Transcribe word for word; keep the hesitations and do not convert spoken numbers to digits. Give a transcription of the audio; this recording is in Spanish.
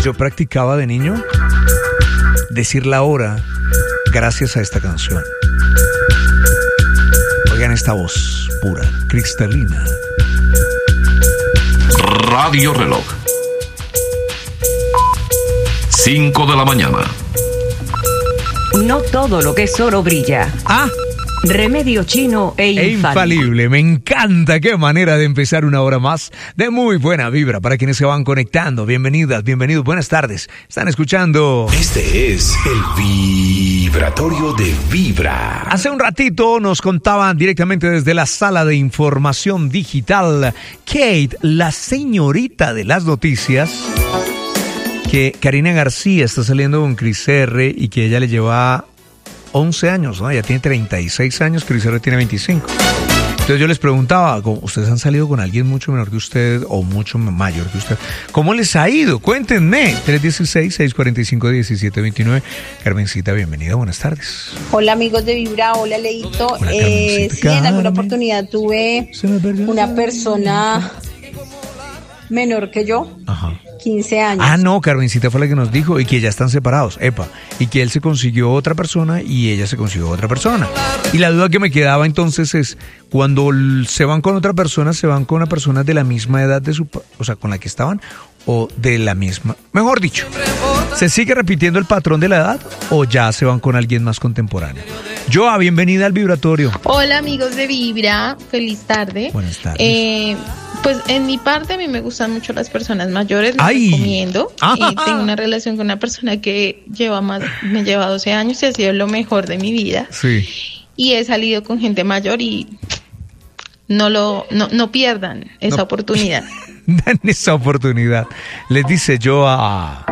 yo practicaba de niño decir la hora gracias a esta canción. Oigan esta voz pura, cristalina. Radio Reloj. cinco de la mañana. No todo lo que es oro brilla. Ah, Remedio chino e infalible. e infalible. Me encanta, qué manera de empezar una hora más de muy buena vibra para quienes se van conectando. Bienvenidas, bienvenidos, buenas tardes. Están escuchando. Este es el vibratorio de Vibra. Hace un ratito nos contaban directamente desde la sala de información digital Kate, la señorita de las noticias, que Karina García está saliendo con Cris R y que ella le lleva once años, ¿no? Ella tiene treinta y seis años, Cris R tiene veinticinco. Entonces yo les preguntaba, ¿ustedes han salido con alguien mucho menor que usted o mucho mayor que usted? ¿Cómo les ha ido? Cuéntenme. tres uno seis, seis cuatro cinco, uno siete dos nueve. Carmencita, bienvenida, buenas tardes. Hola amigos de Vibra, hola Leito. Hola, eh, sí, Carmen. en alguna oportunidad tuve una persona menor que yo. Ajá. quince años. Ah, no, Carmencita fue la que nos dijo y que ya están separados, epa, y que él se consiguió otra persona y ella se consiguió otra persona. Y la duda que me quedaba entonces es, cuando se van con otra persona, ¿se van con una persona de la misma edad de su, o sea, con la que estaban, o de la misma, mejor dicho, ¿se sigue repitiendo el patrón de la edad o ya se van con alguien más contemporáneo? Joa, bienvenida al vibratorio. Hola amigos de Vibra, feliz tarde. Buenas tardes. Eh, pues en mi parte a mí me gustan mucho las personas mayores, les ¡Ay! recomiendo. Eh, tengo una relación con una persona que lleva más, me lleva doce años y ha sido lo mejor de mi vida. Sí. Y he salido con gente mayor y no lo, no, no pierdan esa No. oportunidad. Dan esa oportunidad. Les dice Joa.